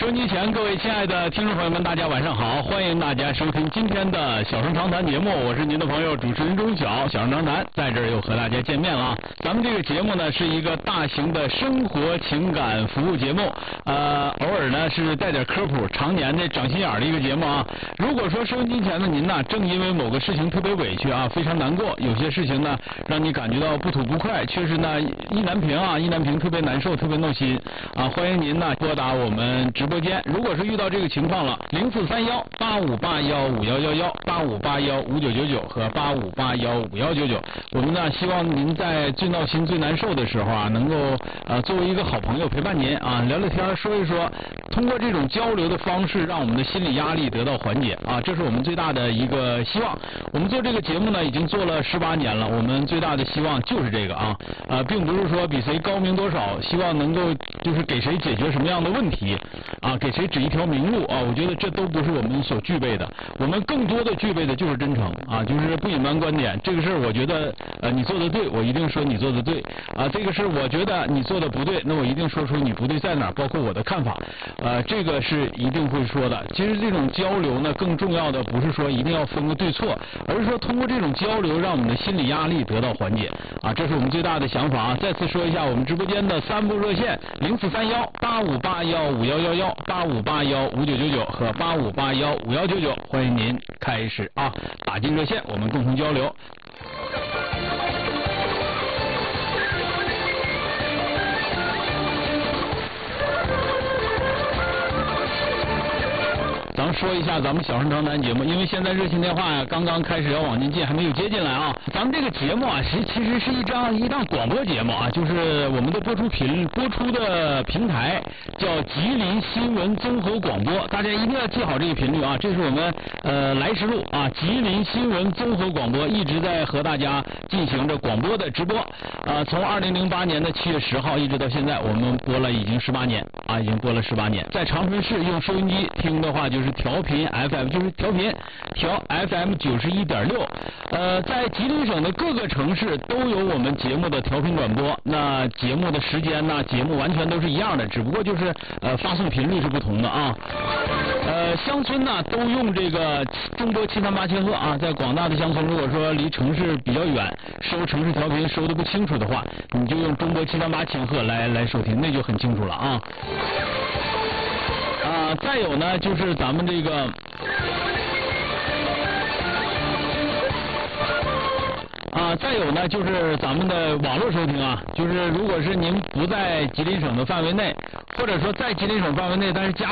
收音机前各位亲爱的听众朋友们，大家晚上好，欢迎大家收听今天的小声长谈节目，我是您的朋友主持人钟晓，小声长谈在这儿又和大家见面了。咱们这个节目呢是一个大型的生活情感服务节目，偶尔呢是带点科普，常年的长心眼的一个节目啊。如果说收音机前的您呢，正因为某个事情特别委屈啊，非常难过，有些事情呢让你感觉到不吐不快，确实呢意难平特别难受，特别闹心啊，欢迎您呢拨打我们直播间。如果是遇到这个情况了，04318581511185815999和85815199，我们呢希望您在最闹心最难受的时候啊，能够作为一个好朋友陪伴您啊，聊聊天说一说，通过这种交流的方式，让我们的心理压力得到缓解啊，这是我们最大的一个希望。我们做这个节目呢已经做了18年了，我们最大的希望就是这个并不是说比谁高明多少，希望能够就是给谁解决什么样的问题啊，给谁指一条明路啊，我觉得这都不是我们所具备的，我们更多的具备的就是真诚啊，就是不隐瞒观点。这个事儿我觉得你做的对，我一定说你做的对啊，这个事儿我觉得你做的不对，那我一定说出你不对在哪儿，包括我的看法这个是一定会说的。其实这种交流呢，更重要的不是说一定要分个对错，而是说通过这种交流让我们的心理压力得到缓解啊，这是我们最大的想法啊。再次说一下我们直播间的3部热线：053185815111、85815999和85815199，欢迎您开始打进热线，我们共同交流。咱们说一下咱们小声长谈节目，因为现在热线电话刚刚开始要往进进，还没有接进来啊。咱们这个节目其实是一档广播节目啊，就是我们的播出的平台叫吉林新闻综合广播，大家一定要记好这个频率啊，这是我们来时路啊，吉林新闻综合广播一直在和大家进行着广播的直播从2008年的7月10号一直到现在，我们播了已经18年啊，已经播了18年。在长春市用收音机听的话就是调频 FM， 就是调 FM 91.6，在吉林省的各个城市都有我们节目的调频转播。那节目的时间呢，节目完全都是一样的，只不过就是发送频率是不同的啊。乡村呢都用这个中波738千赫啊，在广大的乡村，如果说离城市比较远，收城市调频收的不清楚的话，你就用中波738千赫来收听，那就很清楚了啊。再有呢就是咱们这个再有呢就是咱们的网络收听啊，就是如果是您不在吉林省的范围内，或者说在吉林省范围内，但是家